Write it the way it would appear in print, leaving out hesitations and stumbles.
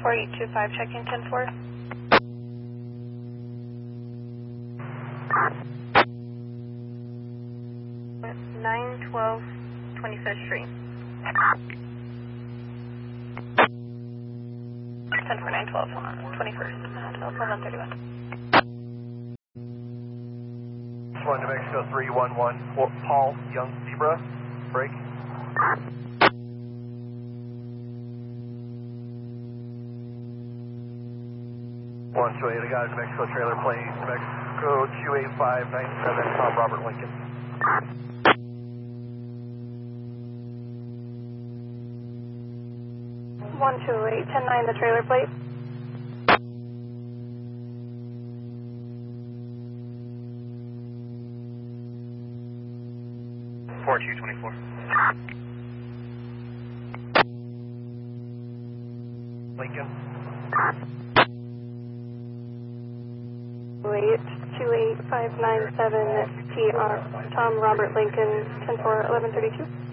4825, checking 10-4. Nine 12 25th Street. 10-4, 912, 21st, 12-1131. 1 New Mexico 311, Paul, Young Zebra, break. One 2 8, I got a New Mexico trailer plate, New Mexico 28597, Tom Robert Lincoln. One 208, 10-9, the trailer plate. Four 224. Lincoln. 28597 TR, Tom Robert Lincoln, 10-4, 1132.